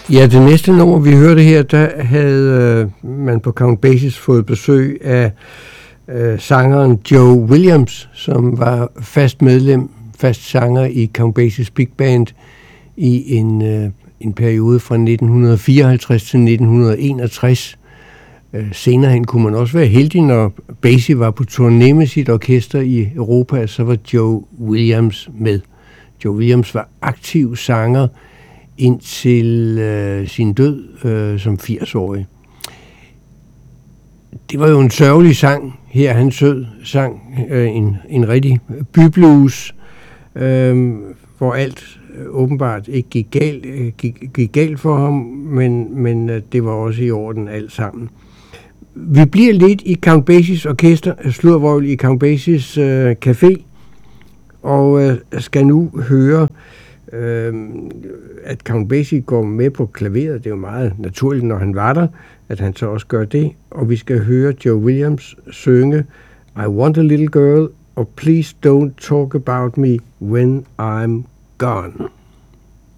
Ja, det næste nummer, vi hørte her, der havde man på Count Basies fået besøg af sangeren Joe Williams, som var fast sanger i Count Basies Big Band i en periode fra 1954 til 1961. Senere hen kunne man også være heldig, når Basie var på turné med sit orkester i Europa, så var Joe Williams med. Joe Williams var aktiv sanger indtil sin død som 80-årig. Det var jo en sørgelig sang her, han sang en rigtig byblues, hvor alt åbenbart ikke gik galt for ham, men det var også i orden alt sammen. Vi bliver lidt i Count Basies orkester, sluddervogl i Count Basies café, og skal nu høre, at Count Basie går med på klaveret. Det er jo meget naturligt, når han var der, at han så også gør det. Og vi skal høre Joe Williams synge I Want a Little Girl, og Please Don't Talk About Me When I'm Gone.